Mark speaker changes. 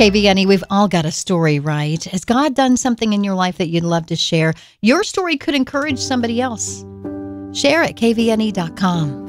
Speaker 1: KVNE, we've all got a story, right? Has God done something in your life that you'd love to share? Your story could encourage somebody else. Share at kvne.com.